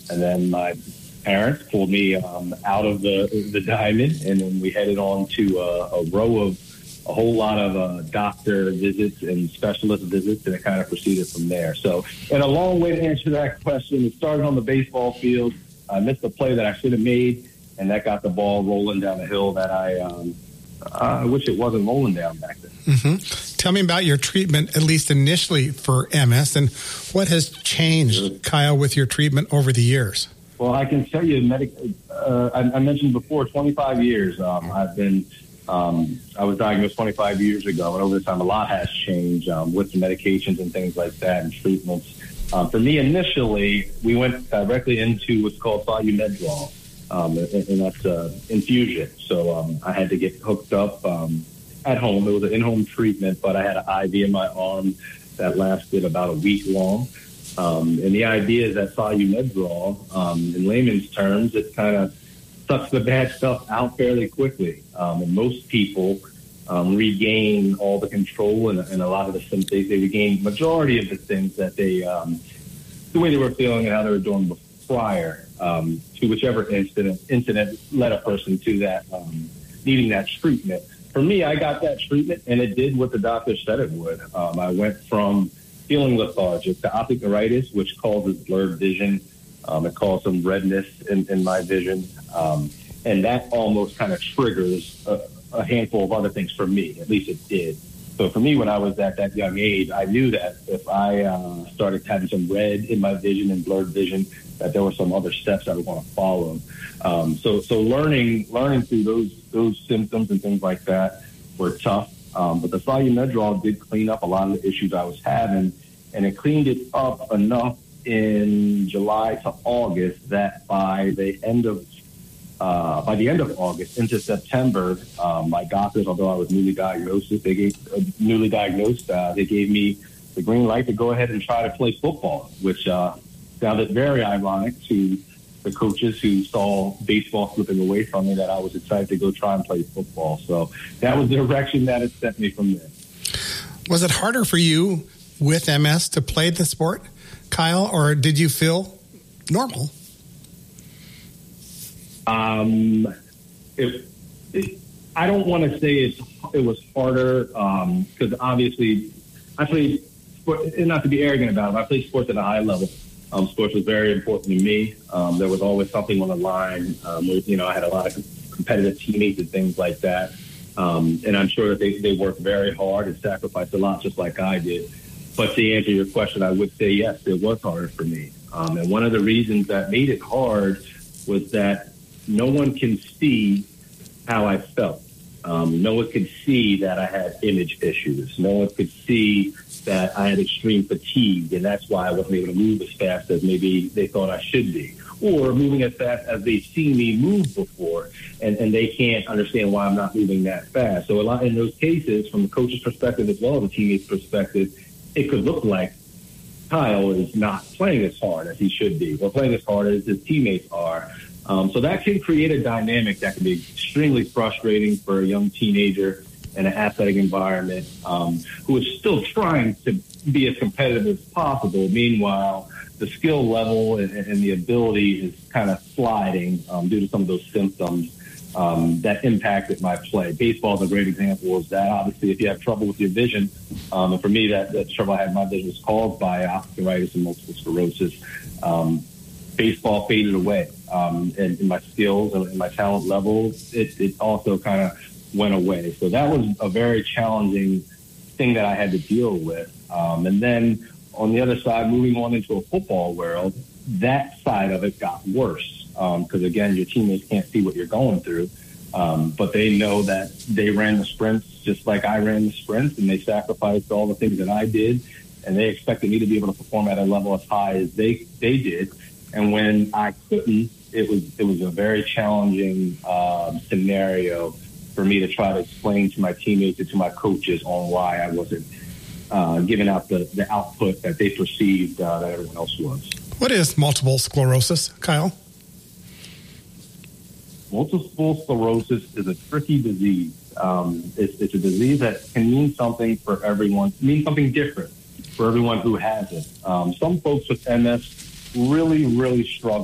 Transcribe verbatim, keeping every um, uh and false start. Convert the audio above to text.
and then my parents pulled me um, out of the the diamond, and then we headed on to uh, a row of a whole lot of uh, doctor visits and specialist visits, and it kind of proceeded from there. So, in a long way to answer that question, it started on the baseball field. I missed a play that I should have made, and that got the ball rolling down a hill that I um, I wish it wasn't rolling down back then. Mm-hmm. Tell me about your treatment, at least initially, for M S, and what has changed, Kyle, with your treatment over the years? Well, I can tell you, medic, uh, I, I mentioned before, twenty-five years. Um, I've been, um, I was diagnosed twenty-five years ago, and over the time, a lot has changed um, with the medications and things like that and treatments. Um, for me, initially, we went directly into what's called Solu-Medrol, um, and, and that's uh, infusion. So um, I had to get hooked up um, at home. It was an in-home treatment, but I had an I V in my arm that lasted about a week long. Um, and the idea is that Solu-Medrol, um, in layman's terms, it kind of sucks the bad stuff out fairly quickly. Um, and most people um, regain all the control and, and a lot of the symptoms. They regain majority of the things that they, um, the way they were feeling and how they were doing prior um, to whichever incident, incident led a person to that, um, needing that treatment. For me, I got that treatment, and it did what the doctor said it would. Um, I went from feeling lethargic to optic neuritis, which causes blurred vision. Um, it caused some redness in, in my vision. Um, and that almost kind of triggers a, a handful of other things for me. At least it did. So for me, when I was at that young age, I knew that if I uh, started having some red in my vision and blurred vision, that there were some other steps I would want to follow. Um, so so learning learning through those those symptoms and things like that were tough. Um, but the Solu-Medrol did clean up a lot of the issues I was having, and it cleaned it up enough in July to August that by the end of uh, by the end of August into September, um, my doctors, although I was newly diagnosed, they gave uh, newly diagnosed, uh, they gave me the green light to go ahead and try to play football, which uh, sounded very ironic to the coaches who saw baseball slipping away from me, that I was excited to go try and play football. So that was the direction that it sent me from there. Was it harder for you with M S to play the sport, Kyle, or did you feel normal? Um, it, it, I don't want to say it's, it was harder because um, obviously I played, sport, and not to be arrogant about it, I played sports at a high level. Um, sports was very important to me. Um, there was always something on the line. Um, where, you know, I had a lot of competitive teammates and things like that. Um, and I'm sure that they, they worked very hard and sacrificed a lot, just like I did. But to answer your question, I would say, yes, it was harder for me. Um, and one of the reasons that made it hard was that no one can see how I felt. Um, no one could see that I had image issues. No one could see that I had extreme fatigue, and that's why I wasn't able to move as fast as maybe they thought I should be, or moving as fast as they've seen me move before, and, and they can't understand why I'm not moving that fast. So a lot in those cases, from the coach's perspective as well as the teammate's perspective, it could look like Kyle is not playing as hard as he should be, or playing as hard as his teammates are. Um, so that can create a dynamic that can be extremely frustrating for a young teenager in an athletic environment um, who is still trying to be as competitive as possible. Meanwhile, the skill level and, and the ability is kind of sliding um, due to some of those symptoms um, that impacted my play. Baseball is a great example of that. Obviously, if you have trouble with your vision, um, and for me, that, that trouble I had in my vision was caused by optic neuritis and multiple sclerosis. Um, baseball faded away. Um, and, and my skills and, and my talent level, it, it also kind of went away. So that was a very challenging thing that I had to deal with. Um, and then on the other side, moving on into a football world, that side of it got worse. Um, cause again, your teammates can't see what you're going through. Um, but they know that they ran the sprints just like I ran the sprints, and they sacrificed all the things that I did. And they expected me to be able to perform at a level as high as they, they did. And when I couldn't, it was, it was a very challenging, um, scenario for me to try to explain to my teammates and to my coaches on why I wasn't uh, giving out the, the output that they perceived uh, that everyone else was. What is multiple sclerosis, Kyle? Multiple sclerosis is a tricky disease. Um, it's, it's a disease that can mean something for everyone, mean something different for everyone who has it. Um, some folks with M S really, really struggle